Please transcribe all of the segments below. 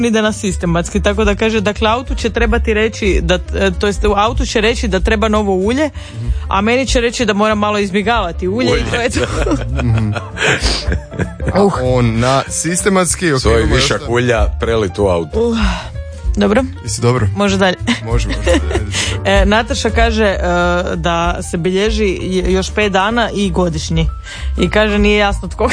ide na sistematski, tako da kaže, dakle autu će trebati reći da, to jest u autu će reći da treba novo ulje, a meni će reći da moram malo izbjegavati ulje. I to je to. On na sistematski svoj višak ulja prelit u autu. Dobro. Jesi dobro? Može dalje. Može. Nataša kaže da se bilježi još 5 dana i godišnji. I kaže nije jasno tko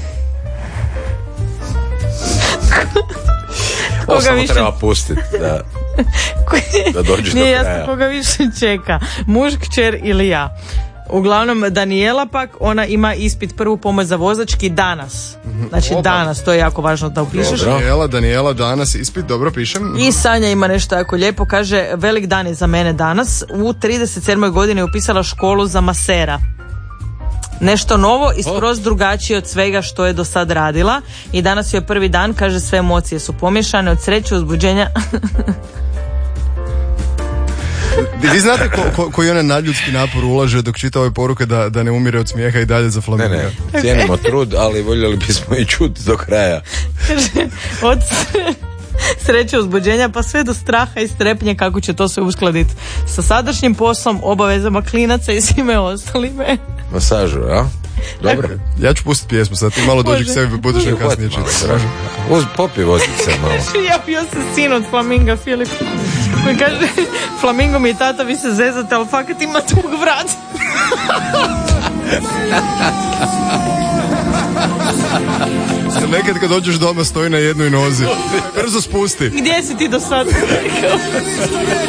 To samo više treba pustiti da dođe nije do kraja. jasno koga više čeka, muž, kćer ili ja. Uglavnom Daniela pak, ona ima ispit prvu pomoć za vozački danas. Znači danas, to je jako važno da upišeš. Daniela danas ispit, dobro pišem. I Sanja ima nešto jako lijepo, kaže velik dan je za mene danas. U 37. godini je upisala školu za masera. Nešto novo i skroz drugačije od svega što je do sad radila. I danas je prvi dan, kaže sve emocije su pomiješane od sreće, uzbuđenja. Vi znate koji onaj nadljudski napor ulaže dok čita ove poruke da ne umire od smijeha i dalje za Flamingo? Ne, cijenimo trud, ali voljeli bismo i čuti do kraja. Kaže, od sreće, uzbuđenja pa sve do straha i strepnje kako će to se uskladiti sa sadašnjim poslom, obavezama klinaca i svime ostalime. Masažu, a? Dobro. Ja ću pustiti pjesmu, sad ti malo dođi k sebi, budeš na kasnije čitati. Popi vozice malo. Javio se sin od Flaminga, Filip, koji kaže, Flamingo mi je tata, vi se zezate, ali fakat ima tug vrat. Nekad kad dođeš doma stoji na jednoj nozi. Brzo spusti. Gdje si ti do sad?